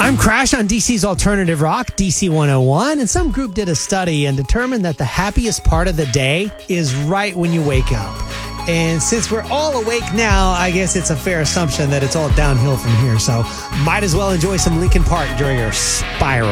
I'm Crash on DC's Alternative Rock, DC 101, and some group did a study and determined that the happiest part of the day is right when you wake up. And since we're all awake now, I guess it's a fair assumption that it's all downhill from here. So might as well enjoy some Linkin Park during your spiral.